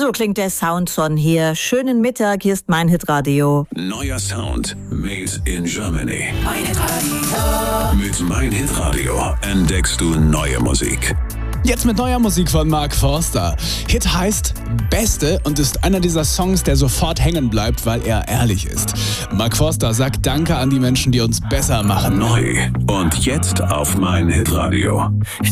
So klingt der Soundson hier. Schönen Mittag, hier ist mein Hitradio. Neuer Sound made in Germany. Mein Hitradio. Mit Mein Hitradio entdeckst du neue Musik. Jetzt mit neuer Musik von Mark Forster. Hit heißt Beste und ist einer dieser Songs, der sofort hängen bleibt, weil er ehrlich ist. Mark Forster sagt Danke an die Menschen, die uns besser machen. Neu und jetzt auf Mein Hitradio.